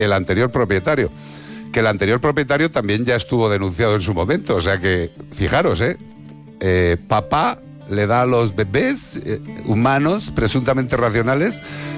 el anterior propietario. Que el anterior propietario también ya estuvo denunciado en su momento. O sea que, fijaros, papá le da a los bebés humanos, presuntamente racionales,